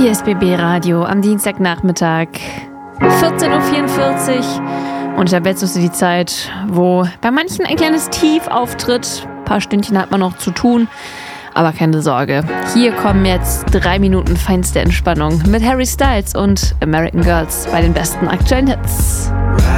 Hier ist BB Radio am Dienstagnachmittag, 14.44 Uhr. Und ich habe jetzt so die Zeit, wo bei manchen ein kleines Tief auftritt. Ein paar Stündchen hat man noch zu tun. Aber keine Sorge, hier kommen jetzt 3 Minuten feinste Entspannung mit Harry Styles und American Girls bei den besten aktuellen Hits.